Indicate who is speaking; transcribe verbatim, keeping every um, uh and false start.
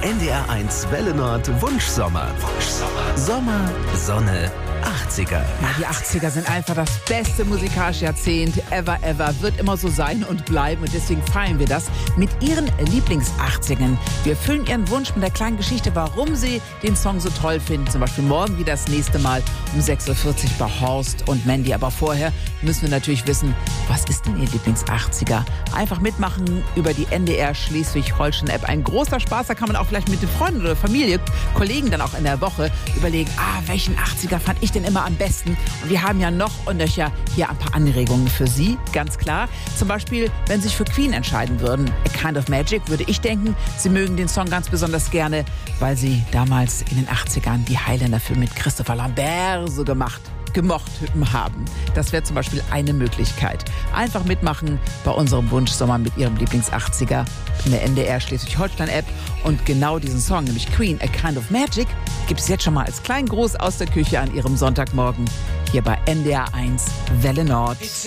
Speaker 1: N D R eins Welle Nord Wunschsommer. Wunschsommer. Sommer, Sonne, achtziger.
Speaker 2: Ja, die achtziger sind einfach das beste musikalische Jahrzehnt ever, ever. Wird immer so sein und bleiben. Und deswegen feiern wir das mit ihren Lieblings-achtzigern. Wir erfüllen ihren Wunsch mit der kleinen Geschichte, warum sie den Song so toll finden. Zum Beispiel morgen wieder das nächste Mal um sechs Uhr vierzig bei Horst und Mandy. Aber vorher müssen wir natürlich wissen, was ist denn ihr Lieblings-achtziger? Einfach mitmachen über die N D R Schleswig-Holstein-App. Ein großer Spaß, da kann man auch vielleicht mit den Freunden oder Familie, Kollegen dann auch in der Woche überlegen, ah, welchen achtziger fand ich denn immer am besten? Und wir haben ja noch und nöcher hier ein paar Anregungen für Sie, ganz klar. Zum Beispiel, wenn Sie sich für Queen entscheiden würden, A Kind of Magic, würde ich denken, Sie mögen den Song ganz besonders gerne, weil Sie damals in den achtzigern die Highlander-Filme mit Christopher Lambert so gemacht gemocht haben. Das wäre zum Beispiel eine Möglichkeit. Einfach mitmachen bei unserem Wunschsommer mit Ihrem Lieblings-achtziger in der N D R Schleswig-Holstein-App. Und genau diesen Song, nämlich Queen, A Kind of Magic, gibt es jetzt schon mal als kleinen Gruß aus der Küche an Ihrem Sonntagmorgen hier bei N D R eins Welle Nord.